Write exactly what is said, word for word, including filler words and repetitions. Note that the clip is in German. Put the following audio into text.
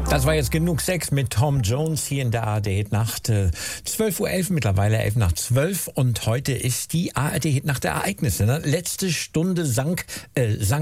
Das war jetzt genug Sex mit Tom Jones hier in der A R D-Hitnacht. Äh, zwölf Uhr elf, mittlerweile elf nach zwölf. Und heute ist die A R D-Hitnacht der Ereignisse. Ne? Letzte Stunde sank, äh, sank